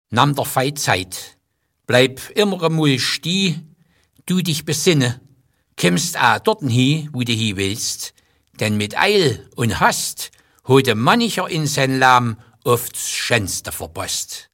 Namm der Fei Zeit, bleib immer einmal steh, du dich besinne, kommst dorten hin, wo du hin willst, denn mit Eil und Hast heute mancher in sein Leben oft das Schönste verpasst.